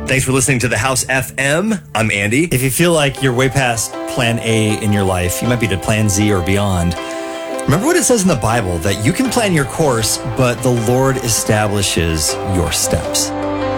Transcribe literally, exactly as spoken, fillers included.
Thanks for listening to The House F M. I'm Andy. If you feel like you're way past plan A in your life, you might be to plan Z or beyond. Remember what it says in the Bible, that you can plan your course, but the Lord establishes your steps.